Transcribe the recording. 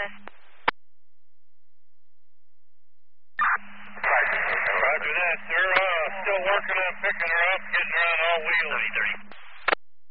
Dennis. Roger that, sir. Still working on picking her